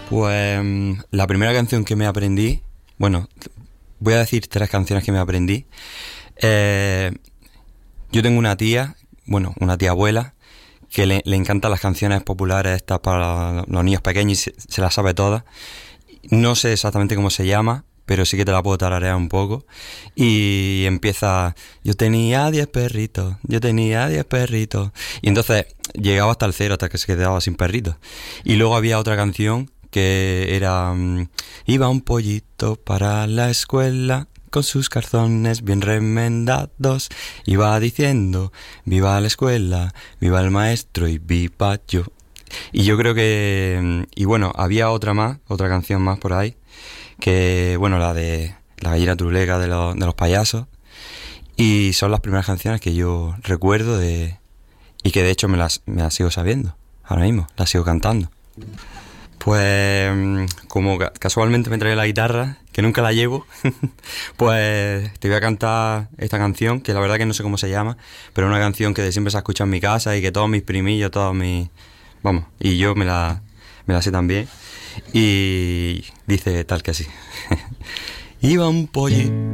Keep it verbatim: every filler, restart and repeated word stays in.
Pues mm, la primera canción que me aprendí, bueno, voy a decir tres canciones que me aprendí. Eh, yo tengo una tía, bueno, una tía abuela, que le, le encantan las canciones populares estas para los niños pequeños y se, se las sabe todas. No sé exactamente cómo se llama, pero sí que te la puedo tararear un poco. Y empieza: yo tenía diez perritos, yo tenía diez perritos. Y entonces llegaba hasta el cero, hasta que se quedaba sin perritos. Y luego había otra canción que era um, iba un pollito para la escuela con sus calzones bien remendados. Iba diciendo: viva la escuela, viva el maestro y viva yo. Y yo creo que... Y bueno, había otra más, otra canción más por ahí, que, bueno, la de La gallina turulega de los, de los payasos. Y son las primeras canciones que yo recuerdo de... Y que de hecho me las, me las sigo sabiendo, ahora mismo, las sigo cantando. Pues como casualmente me trae la guitarra, que nunca la llevo, pues te voy a cantar esta canción, que la verdad que no sé cómo se llama, pero es una canción que siempre se ha escuchado en mi casa y que todos mis primillos, todos mis... Vamos, y yo me la, me la sé también. Y dice tal que así. Iba un pollito